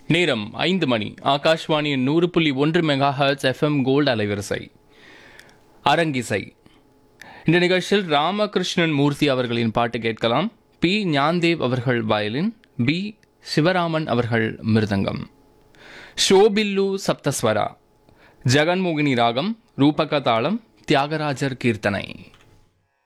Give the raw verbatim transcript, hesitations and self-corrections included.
நேரம் ஐந்து மணி. ஆகாஷ்வாணியின் நூறு புள்ளி ஒன்று மெகா ஹெர்ட்ஸ் எஃப்எம் கோல்டு அலைவரிசை. அரங்கிசை. இந்த நிகழ்ச்சியில் ராமகிருஷ்ணன் மூர்த்தி அவர்களின் பாட்டு கேட்கலாம். பி ஞான்தேவ் அவர்கள் வயலின், பி சிவராமன் அவர்கள் மிருதங்கம். ஷோபில்லு சப்தஸ்வரா, ஜெகன்மோகினி ராகம், ரூபக தாளம், தியாகராஜர் கீர்த்தனை.